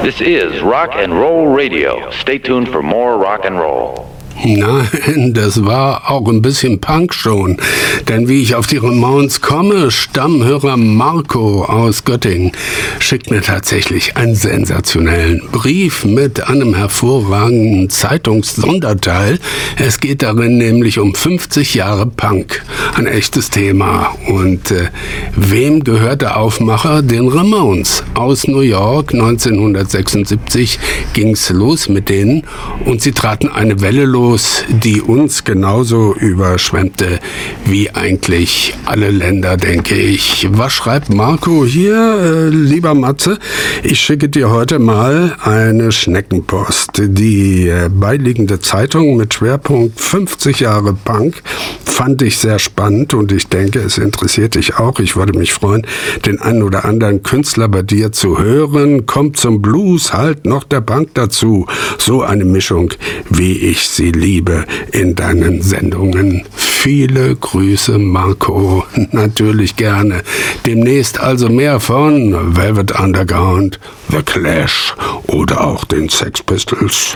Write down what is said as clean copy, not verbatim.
This is Rock and Roll Radio. Stay tuned for more rock and roll. Nein, das war auch ein bisschen Punk schon. Denn wie ich auf die Ramones komme, Stammhörer Marco aus Göttingen schickt mir tatsächlich einen sensationellen Brief mit einem hervorragenden Zeitungssonderteil. Es geht darin nämlich um 50 Jahre Punk. Ein echtes Thema. Und wem gehört der Aufmacher? Den Ramones. Aus New York 1976 ging's los mit denen und sie traten eine Welle los, die uns genauso überschwemmte wie eigentlich alle Länder, denke ich. Was schreibt Marco hier? Lieber Matze, ich schicke dir heute mal eine Schneckenpost. Die beiliegende Zeitung mit Schwerpunkt 50 Jahre Punk fand ich sehr spannend und ich denke, es interessiert dich auch. Ich würde mich freuen, den einen oder anderen Künstler bei dir zu hören. Kommt zum Blues, halt noch der Punk dazu. So eine Mischung, wie ich sie liebe in deinen Sendungen. Viele Grüße, Marco. Natürlich gerne. Demnächst also mehr von Velvet Underground, The Clash oder auch den Sex Pistols.